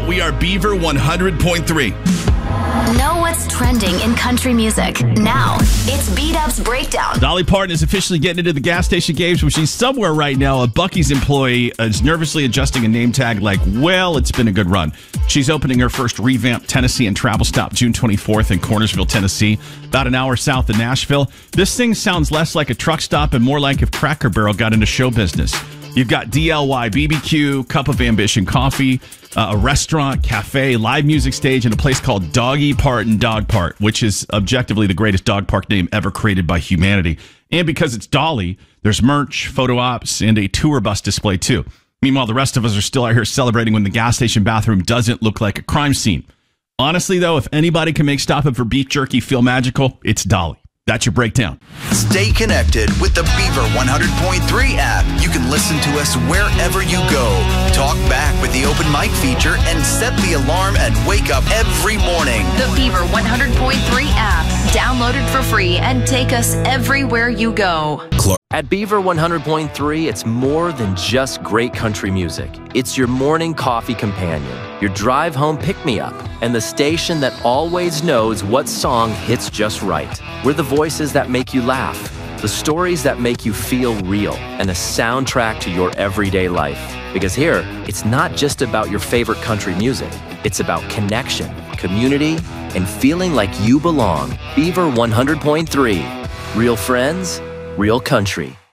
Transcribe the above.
We are Beaver 100.3. Know what's trending in country music. Now, it's Beat-Up's Breakdown. Dolly Parton is officially getting into the gas station games when she's somewhere right now. A Buc-ee's employee is nervously adjusting a name tag like, well, it's been a good run. She's opening her first revamped Tennessee and travel stop June 24th in Cornersville, Tennessee, about an hour south of Nashville. This thing sounds less like a truck stop and more like if Cracker Barrel got into show business. You've got DLY BBQ, Cup of Ambition Coffee, a restaurant, cafe, live music stage, and a place called Doggy Parton Dog Park, which is objectively the greatest dog park name ever created by humanity. And because it's Dolly, there's merch, photo ops, and a tour bus display too. Meanwhile, the rest of us are still out here celebrating when the gas station bathroom doesn't look like a crime scene. Honestly, though, if anybody can make stopping for beef jerky feel magical, it's Dolly. That's your breakdown. Stay connected with the Beaver 100.3 app. You can listen to us wherever you go. Talk back with the open mic feature and set the alarm and wake up every morning. The Beaver 100.3 app. Download it for free and take us everywhere you go. At Beaver 100.3, it's more than just great country music. It's your morning coffee companion, your drive home pick-me-up, and the station that always knows what song hits just right. We're the voices that make you laugh, the stories that make you feel real, and a soundtrack to your everyday life. Because here, it's not just about your favorite country music. It's about connection, community, and feeling like you belong. Beaver 100.3. Real friends, real country.